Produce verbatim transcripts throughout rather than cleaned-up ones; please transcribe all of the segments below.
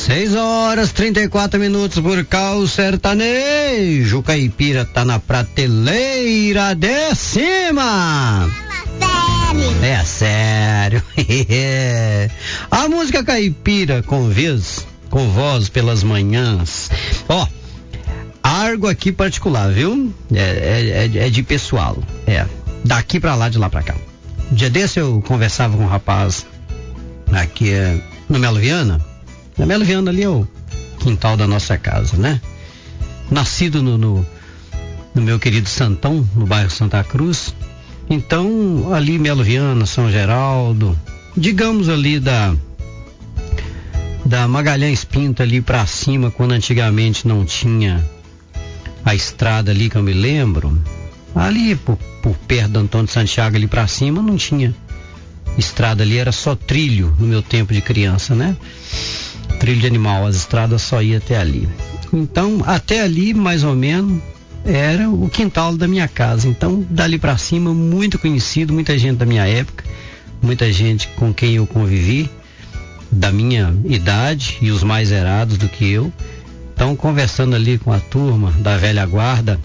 seis horas, trinta e quatro minutos por cá, o sertanejo caipira tá na prateleira de cima. É sério. A música caipira com vez, com voz pelas manhãs. Ó, Argo aqui particular, viu? É, é, é de pessoal. É, daqui pra lá, de lá pra cá. Um dia desse eu conversava com um rapaz aqui é, no Melo Viana. Na Melo Viana ali é o quintal da nossa casa, né? Nascido no, no, no meu querido Santão, no bairro Santa Cruz. Então, ali Melo Viana, São Geraldo, digamos ali da da Magalhães Pinto ali pra cima, quando antigamente não tinha a estrada ali que eu me lembro, ali por, por perto do Antônio de Santiago ali pra cima não tinha estrada ali, era só trilho no meu tempo de criança, né? Trilho de animal, as estradas só iam até ali. Então, até ali, mais ou menos, era o quintal da minha casa. Então, dali pra cima, muito conhecido, muita gente da minha época, muita gente com quem eu convivi, da minha idade e os mais zerados do que eu. Então, conversando ali com a turma da velha guarda,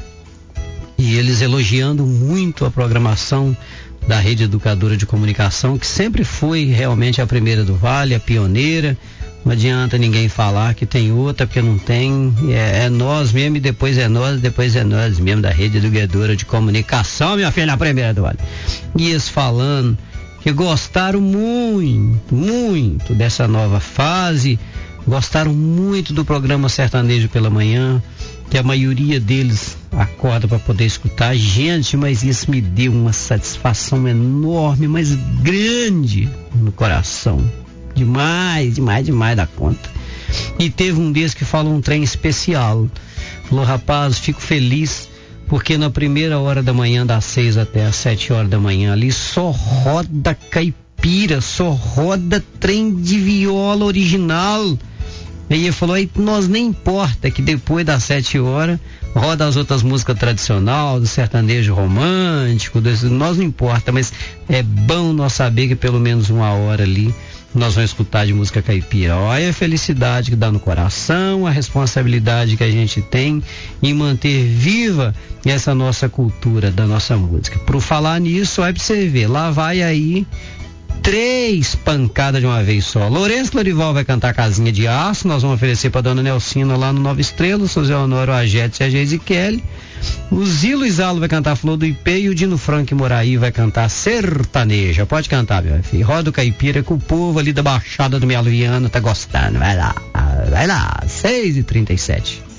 e eles elogiando muito a programação da Rede Educadora de Comunicação, que sempre foi realmente a primeira do Vale, a pioneira. Não adianta ninguém falar que tem outra, porque não tem. É, é nós mesmo, e depois é nós, depois é nós mesmo, da Rede Educadora de Comunicação, minha filha, a primeira do Vale. E eles falando que gostaram muito, muito dessa nova fase, gostaram muito do programa Sertanejo pela Manhã, que a maioria deles acorda para poder escutar. Gente, mas isso me deu uma satisfação enorme, mas grande no coração. Demais, demais, demais da conta. E teve um desses que falou um trem especial. Falou, rapaz, fico feliz porque na primeira hora da manhã, das seis até as sete horas da manhã, ali só roda caipira, só roda trem de viola original. E ele falou, aí nós nem importa que depois das sete horas roda as outras músicas tradicionais, do sertanejo romântico, desse, nós não importa, mas é bom nós saber que pelo menos uma hora ali nós vamos escutar de música caipira. Olha a felicidade que dá no coração, a responsabilidade que a gente tem em manter viva essa nossa cultura da nossa música. Por falar nisso, olha pra você ver, lá vai aí três pancadas de uma vez só. Lourenço Clorival vai cantar Casinha de Aço, nós vamos oferecer para Dona Nelsina lá no Nova Estrela, o seu Zé Honório, a Jete e a Geise Kelly. O Zilo Isalo vai cantar Flor do Ipê e o Dino Frank Moraí vai cantar Sertaneja. Pode cantar, meu filho. Roda o caipira que o povo ali da Baixada do Melo Viana tá gostando. Vai lá, vai lá, seis e trinta e sete.